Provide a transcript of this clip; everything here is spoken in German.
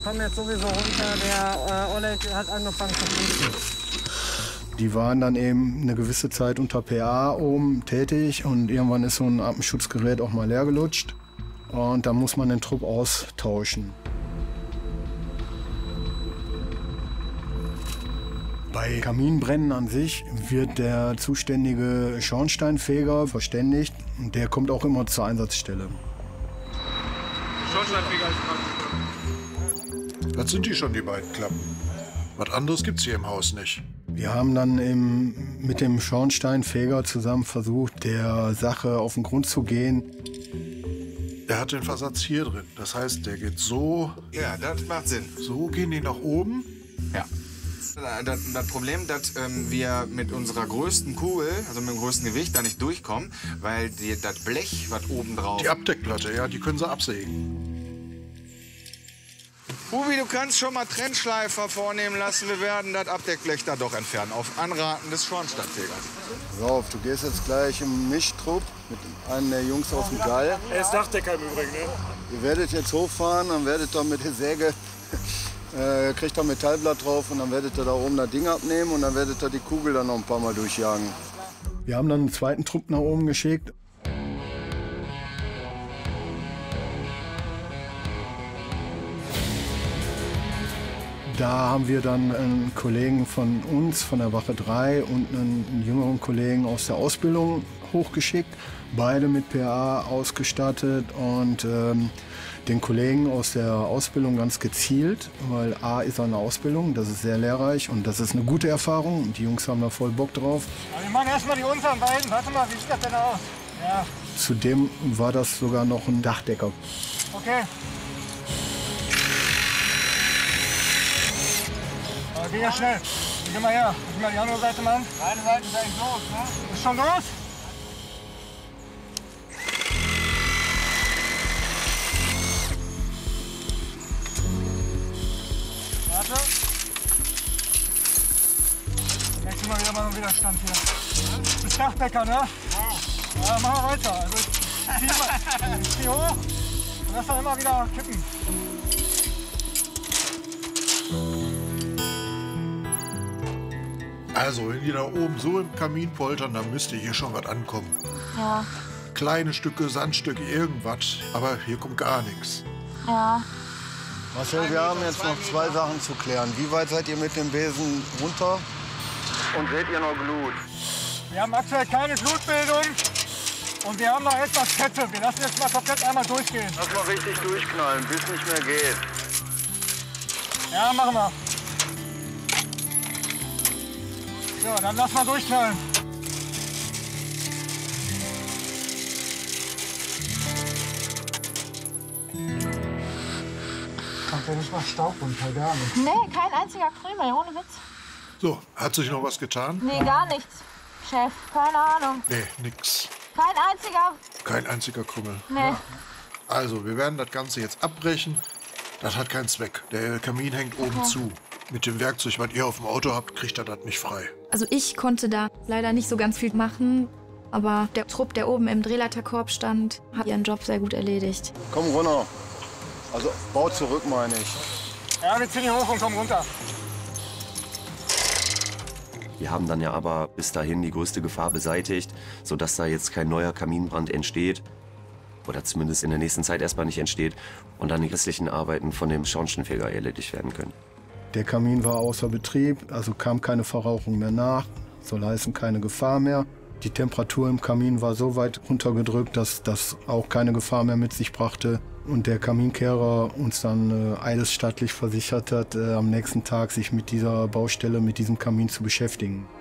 Komm jetzt sowieso runter, der Oleg hat angefangen zu fliegen. Die waren dann eben eine gewisse Zeit unter PA oben tätig und irgendwann ist so ein Atemschutzgerät auch mal leer gelutscht. Und da muss man den Trupp austauschen. Bei Kaminbrennen an sich wird der zuständige Schornsteinfeger verständigt. Der kommt auch immer zur Einsatzstelle. Schornsteinfeger ist Das sind die schon, die beiden Klappen. Was anderes gibt's hier im Haus nicht. Wir haben dann mit dem Schornsteinfeger zusammen versucht, der Sache auf den Grund zu gehen. Der hat den Versatz hier drin. Das heißt, der geht so. Ja, das macht Sinn. So gehen die nach oben. Ja. Das Problem, dass wir mit unserer größten Kugel, also mit dem größten Gewicht, da nicht durchkommen, weil das Blech, was oben drauf... Die Abdeckplatte, ja, die können sie absägen. Ubi, du kannst schon mal Trennschleifer vornehmen lassen. Wir werden das Abdeckblech da doch entfernen, auf Anraten des Schornsteinfegers. Pass auf, du gehst jetzt gleich im Mischtrupp mit einem der Jungs aus dem Gall. Er ist Dachdecker im Übrigen, ne? Ihr werdet jetzt hochfahren, dann werdet ihr mit der Säge, kriegt ihr ein Metallblatt drauf und dann werdet ihr da oben das Ding abnehmen und dann werdet ihr die Kugel dann noch ein paar Mal durchjagen. Wir haben dann einen zweiten Trupp nach oben geschickt. Da haben wir dann einen Kollegen von uns, von der Wache 3 und einen jüngeren Kollegen aus der Ausbildung hochgeschickt. Beide mit PA ausgestattet und den Kollegen aus der Ausbildung ganz gezielt, weil A ist eine Ausbildung, das ist sehr lehrreich und das ist eine gute Erfahrung und die Jungs haben da voll Bock drauf. Also wir machen erstmal die unteren beiden. Warte mal, wie sieht das denn aus? Ja. Zudem war das sogar noch ein Dachdecker. Okay. Aber geh ja schnell. Geh mal her. Geh mal die andere Seite machen. Beide Seiten sind eigentlich los, ne? Ist schon los? Warte. Nächstes Mal wieder mal einen Widerstand hier. Du bist Dachdecker, ne? Ja, machen wir weiter. Also ich zieh hoch und lass dann immer wieder kippen. Also, wenn die da oben so im Kamin poltern, dann müsste hier schon was ankommen. Ja. Kleine Stücke, Sandstücke, irgendwas. Aber hier kommt gar nichts. Ja. Marcel, wir haben jetzt noch zwei Sachen zu klären. Wie weit seid ihr mit dem Besen runter? Und seht ihr noch Glut? Wir haben aktuell keine Glutbildung und wir haben noch etwas Fette. Wir lassen jetzt mal komplett einmal durchgehen. Lass mal richtig durchknallen, bis nicht mehr geht. Ja, machen wir. So, dann lass mal durchknallen. Kommt ja nicht mal Staub runter, gar nicht. Nee, kein einziger Krümel, ohne Witz. So, hat sich noch was getan? Nee, gar nichts, Chef. Keine Ahnung. Nee, nix. Kein einziger. Kein einziger Krümmel. Nee. Also, wir werden das Ganze jetzt abbrechen. Das hat keinen Zweck. Der Kamin hängt oben zu. Mit dem Werkzeug, was ihr auf dem Auto habt, kriegt er das nicht frei. Also ich konnte da leider nicht so ganz viel machen, aber der Trupp, der oben im Drehleiterkorb stand, hat ihren Job sehr gut erledigt. Komm runter. Also bau zurück, meine ich. Ja, wir ziehen hier hoch und kommen runter. Wir haben dann ja aber bis dahin die größte Gefahr beseitigt, sodass da jetzt kein neuer Kaminbrand entsteht. Oder zumindest in der nächsten Zeit erstmal nicht entsteht. Und dann die restlichen Arbeiten von dem Schornsteinfeger erledigt werden können. Der Kamin war außer Betrieb, also kam keine Verrauchung mehr nach, soll heißen keine Gefahr mehr. Die Temperatur im Kamin war so weit runtergedrückt, dass das auch keine Gefahr mehr mit sich brachte. Und der Kaminkehrer uns dann eidesstattlich versichert hat, am nächsten Tag sich mit dieser Baustelle, mit diesem Kamin zu beschäftigen.